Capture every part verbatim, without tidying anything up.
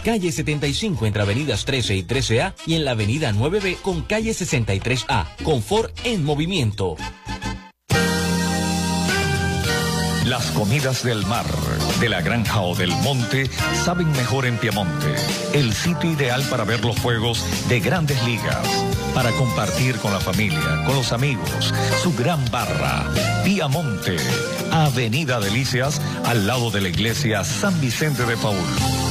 calle setenta y cinco entre avenidas trece y trece A y en la avenida nueve B con calle sesenta y tres A. Confort en movimiento. Las comidas del mar, de la granja o del monte saben mejor en Piamonte, el sitio ideal para ver los juegos de Grandes Ligas, para compartir con la familia, con los amigos, su gran barra, Piamonte, Avenida Delicias, al lado de la iglesia San Vicente de Paúl.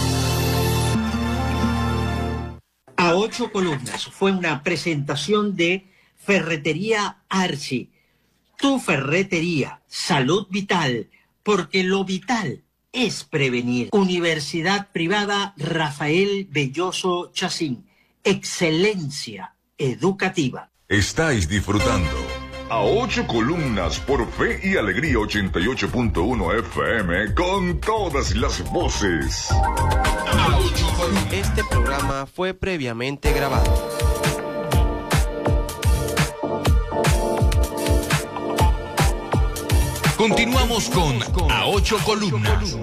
A ocho columnas fue una presentación de Ferretería Archie. Tu ferretería, salud vital, porque lo vital es prevenir. Universidad Privada Rafael Belloso Chacín. Excelencia educativa. Estáis disfrutando A Ocho Columnas por Fe y Alegría ochenta y ocho punto uno F M con todas las voces. Este programa fue previamente grabado. Continuamos con A Ocho Columnas.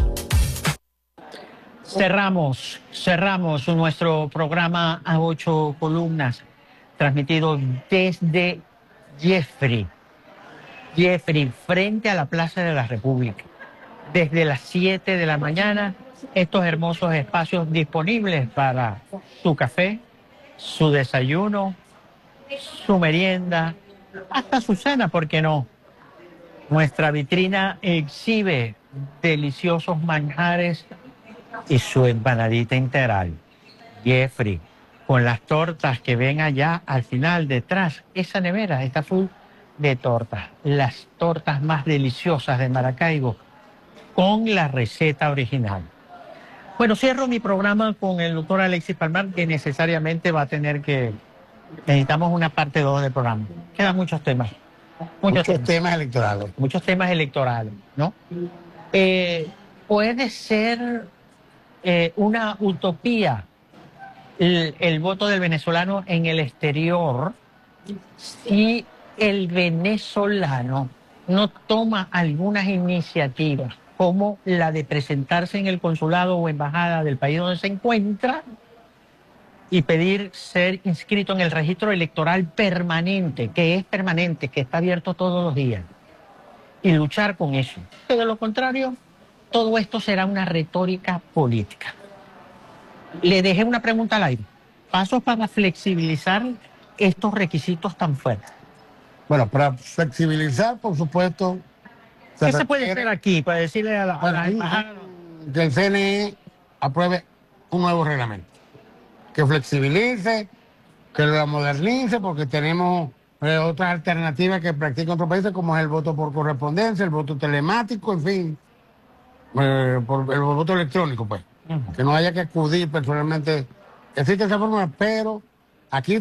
Cerramos, cerramos nuestro programa A Ocho Columnas, transmitido desde Jeffrey, Jeffrey, frente a la Plaza de la República. Desde las siete de la mañana, estos hermosos espacios disponibles para su café, su desayuno, su merienda, hasta su cena, ¿por qué no? Nuestra vitrina exhibe deliciosos manjares y su empanadita integral. Jeffrey, con las tortas que ven allá al final, detrás, esa nevera está full de tortas. Las tortas más deliciosas de Maracaibo, con la receta original. Bueno, cierro mi programa con el doctor Alexis Palmar, que necesariamente va a tener que... Necesitamos una parte dos del programa. Quedan muchos temas. Muchos, muchos temas. temas electorales. Muchos temas electorales, ¿no? Eh, puede ser eh, una utopía el, el voto del venezolano en el exterior si el venezolano no toma algunas iniciativas, como la de presentarse en el consulado o embajada del país donde se encuentra y pedir ser inscrito en el registro electoral permanente, que es permanente, que está abierto todos los días, y luchar con eso. Que de lo contrario, todo esto será una retórica política. Le dejé una pregunta al aire. Pasos para flexibilizar estos requisitos tan fuertes. Bueno, para flexibilizar, por supuesto... Se ¿Qué se puede hacer aquí para decirle a la, bueno, a la embajada? Que el C N E apruebe un nuevo reglamento. Que flexibilice, que lo modernice, porque tenemos eh, otras alternativas que practican otros países, como es el voto por correspondencia, el voto telemático, en fin, eh, por el voto electrónico, pues. Uh-huh. Que no haya que acudir personalmente. Existe esa forma, pero aquí